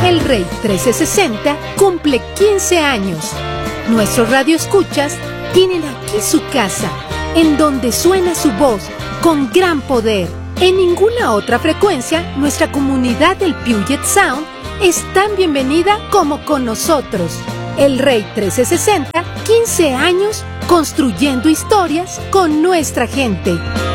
El Rey 1360 cumple 15 años. Nuestros radioescuchas tienen aquí su casa, en donde suena su voz con gran poder. En ninguna otra frecuencia, nuestra comunidad del Puget Sound es tan bienvenida como con nosotros. El Rey 1360, 15 años construyendo historias con nuestra gente.